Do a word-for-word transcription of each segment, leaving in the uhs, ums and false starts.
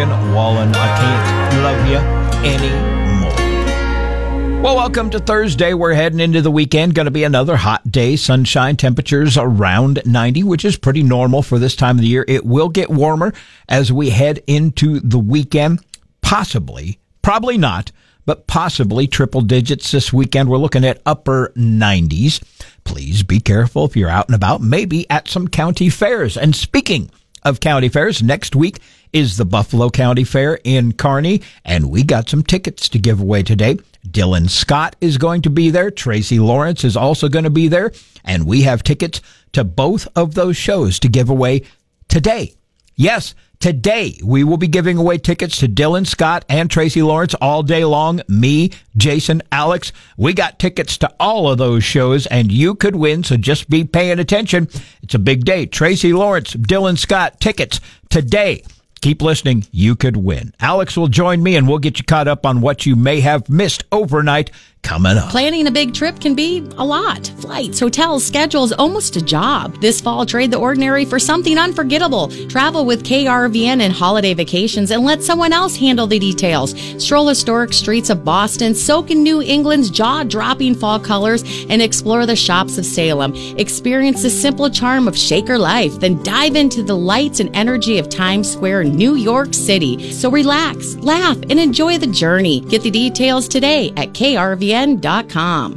Morgan Wallen. I can't love you anymore. Well, welcome to Thursday. We're heading into the weekend. Going to be another hot day. Sunshine, temperatures around ninety, which is pretty normal for this time of the year. It will get warmer as we head into the weekend. Possibly, probably not, but possibly triple digits this weekend. We're looking at upper nineties. Please be careful if you're out and about, maybe at some county fairs. And speaking of county fairs, next week is the Buffalo County Fair in Kearney, and we got some tickets to give away today. Dylan Scott is going to be there. Tracy Lawrence is also going to be there, and we have tickets to both of those shows to give away today. Yes, today we will be giving away tickets to Dylan Scott and Tracy Lawrence all day long. Me, Jason, Alex, we got tickets to all of those shows, and you could win, so just be paying attention. It's a big day. Tracy Lawrence, Dylan Scott, tickets today. Keep listening. You could win. Alex will join me, and we'll get you caught up on what you may have missed overnight coming up. Planning a big trip can be a lot. Flights, hotels, schedules, almost a job. This fall, trade the ordinary for something unforgettable. Travel with K R V N and Holiday Vacations and let someone else handle the details. Stroll historic streets of Boston, soak in New England's jaw-dropping fall colors, and explore the shops of Salem. Experience the simple charm of Shaker life, then dive into the lights and energy of Times Square, New York City. So relax, laugh, and enjoy the journey. Get the details today at K R V N dot com.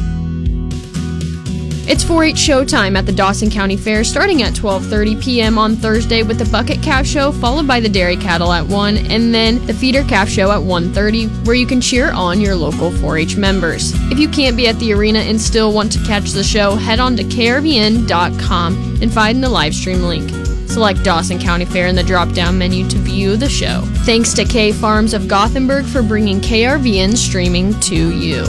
It's four H showtime at the Dawson County Fair starting at twelve thirty p.m. on Thursday with the Bucket Calf Show, followed by the Dairy Cattle at one, and then the Feeder Calf Show at one thirty, where you can cheer on your local four H members. If you can't be at the arena and still want to catch the show, head on to K R V N dot com and find the live stream link. Select Dawson County Fair in the drop-down menu to view the show. Thanks to K Farms of Gothenburg for bringing K R V N streaming to you.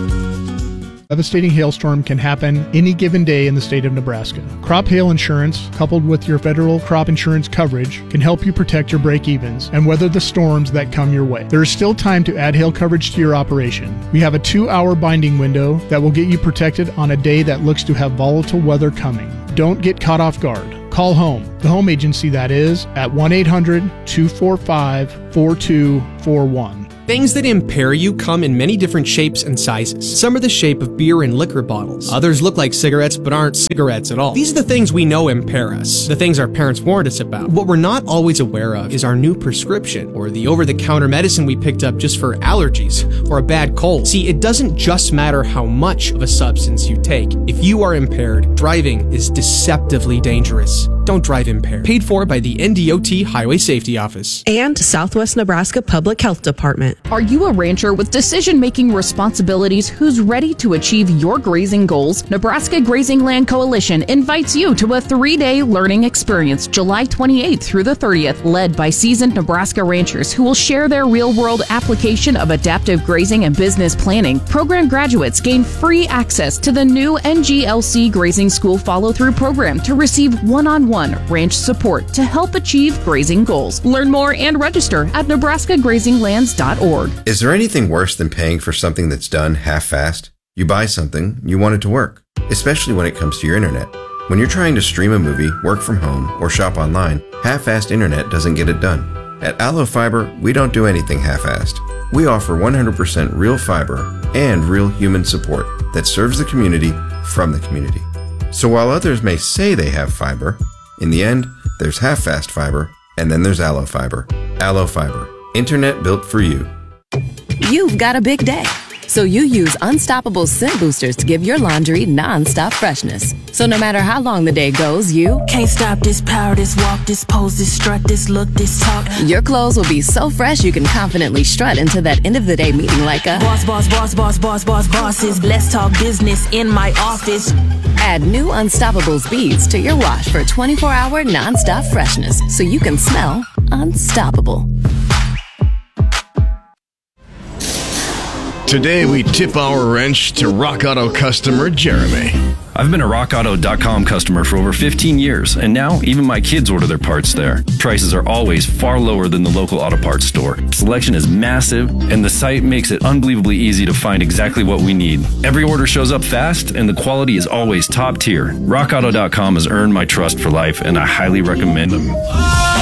Devastating hailstorm can happen any given day in the state of Nebraska. Crop hail insurance, coupled with your federal crop insurance coverage, can help you protect your break-evens and weather the storms that come your way. There is still time to add hail coverage to your operation. We have a two-hour binding window that will get you protected on a day that looks to have volatile weather coming. Don't get caught off guard. Call home, the home agency that is, at one eight hundred two four five four two four one. Things that impair you come in many different shapes and sizes. Some are the shape of beer and liquor bottles. Others look like cigarettes but aren't cigarettes at all. These are the things we know impair us, the things our parents warned us about. What we're not always aware of is our new prescription, or the over-the-counter medicine we picked up just for allergies or a bad cold. See, it doesn't just matter how much of a substance you take. If you are impaired, driving is deceptively dangerous. Don't drive impaired. Paid for by the N D O T Highway Safety Office. And Southwest Nebraska Public Health Department. Are you a rancher with decision-making responsibilities who's ready to achieve your grazing goals? Nebraska Grazing Land Coalition invites you to a three-day learning experience July twenty-eighth through the thirtieth, led by seasoned Nebraska ranchers who will share their real-world application of adaptive grazing and business planning. Program graduates gain free access to the new N G L C Grazing School Follow-Through Program to receive one-on-one ranch support to help achieve grazing goals. Learn more and register at Nebraska Grazing Lands dot org. Is there anything worse than paying for something that's done half-assed? You buy something, you want it to work, especially when it comes to your internet. When you're trying to stream a movie, work from home, or shop online, half-assed internet doesn't get it done. At Allo Fiber, we don't do anything half-assed. We offer one hundred percent real fiber and real human support that serves the community from the community. So while others may say they have fiber, in the end, there's half-fast fiber, and then there's Allo Fiber. Allo Fiber. Internet built for you. You've got a big day, so you use Unstoppable Scent Boosters to give your laundry non-stop freshness. So no matter how long the day goes, you can't stop this power, this walk, this pose, this strut, this look, this talk. Your clothes will be so fresh you can confidently strut into that end of the day meeting like a boss, boss, boss, boss, boss, boss, bosses. Let's talk business in my office. Add new Unstoppables beads to your wash for twenty-four hour non-stop freshness so you can smell unstoppable. Today we tip our wrench to Rock Auto customer Jeremy. I've been a rock auto dot com customer for over fifteen years, and now even my kids order their parts there. Prices are always far lower than the local auto parts store. Selection is massive, and the site makes it unbelievably easy to find exactly what we need. Every order shows up fast, and the quality is always top tier. rock auto dot com has earned my trust for life, and I highly recommend them.